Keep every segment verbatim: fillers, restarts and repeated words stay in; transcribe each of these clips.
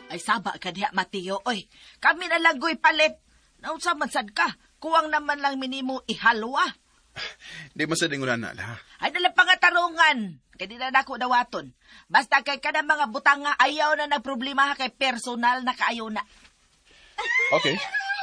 Ay saba ka diha, Mateo. Oy, kami na lagoy palit. Naunsa man sad ka? Kuwang naman lang minimo ihalwa. Di masading ulan na, la. Ay nalang pangatarungan. Kaya di na nako dawaton. Basta kay kada mga butang nga ayaw na nagproblema kay personal na kaayo na. Okay.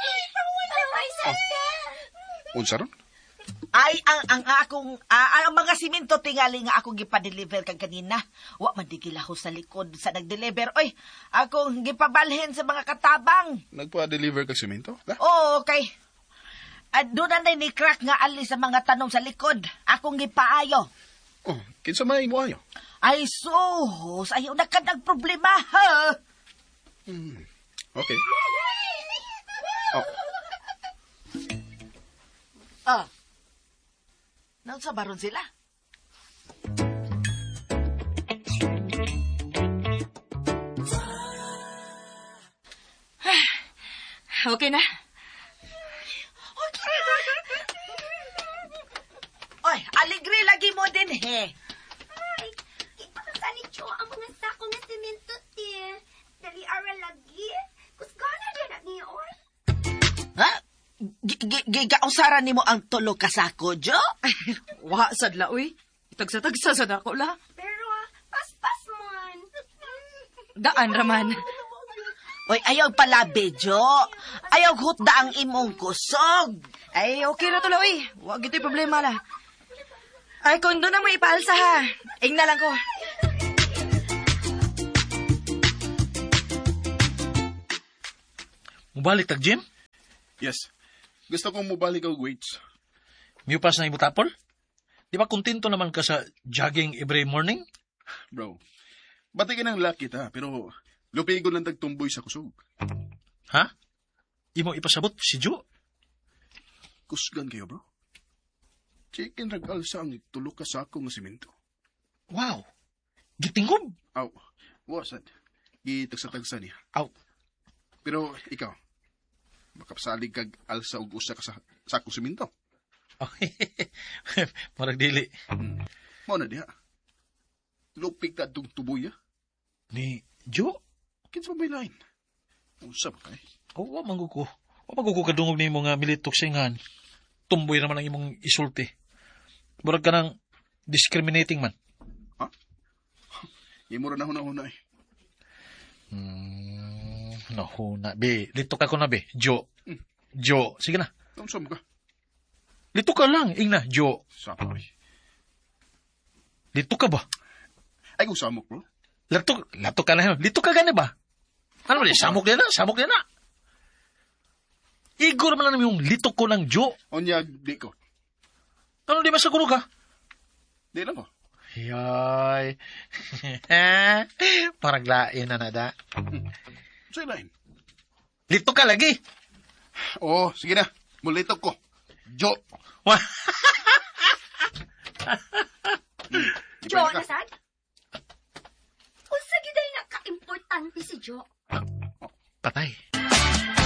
Oh. Unsa ron? Ay, ang ang akong, ah, ang mga simento tingali nga akong gipa-deliver kag kanina. Wa man di gilaho sa likod sa nag-deliver. Oy, akong gipabalhin sa mga katabang. Nagpa-deliver ka simento? La? Oo, okay. At doon na ni crack nga ali sa mga tanong sa likod. Akong gipaayo. Oh, kinsa may mo ayo? Ay, sus, ayaw na ka nagproblema, ha? Hmm. Okay. Oh. Ah. Nang sa baron sila? Okay na. Oy, aligri lagi mo din, he. Ay, ipakasali siyo ang mga sako nga semento, ti. Dali ara lagi. Kusgana din na niyon. Ha? Gigausara ni mo ang tulo ka sako, Jo? Wa sadla, uy. Itagsa-tagsa sa dako la. Pero, paspas man. Daan raman. Oy, ayaw palabi, Jo. Ayaw hutda ang imong kusog. Ay, okay na to la, uy. Wa gito'y problema la. Ay, kung doon na mo ipaalsa ha. Ing na lang ko. Mubalik tag gym? Yes. Gusto kong mubalik og weights. Miupas na imutapol? Di ba kontento naman ka sa jogging every morning? Bro, batigin ang lucky ta, pero lupigon lang tagtumboy sa kusog. Ha? Imo ipasabot si Jo? Kusgan kayo, bro. Chicken ragal sa ang tulo ka sako nga simento. Wow! Gitingog! Aw, wasad. Gitagsa-tagsa niya. Aw! Pero ikaw, makapasalig kag alsa og usa ka sa sako simento. Marag dili. Hmm. Mao na diha. Lupig ta tong tuboy, ha? Ni Jo? Kinsa may line? Usa ba kay? Oh, wa mangguko. Wa mangguko kadungog ni mga militok singan. Tumboy naman ang imong isulti. Murag ka ng discriminating man. Ha? Imo ra na huna-huna eh. Hmm, nahuna. Be, litok ako na be. Jo. Jo. Sige na. Unsa mo ka? Litok ka lang. Ing na, Jo. Sapay. Litok ka ba? Ay, kung samok, bro. Latok, latok ka na. Litok ka gani ba? Ano ba? Samok din na. Samok din na. Igor man lang yung litok ko ng Jo. Onyag, di ko. Ano di ba sa kuno ka? Di lang ko. Yay. Parang lain na nada. Sa'yo line. Litok ka lagi. Oo, sige na. Mulitok ko. Jo. Jo, nasad? Unsa giday na ka-importante si Jo? Patay.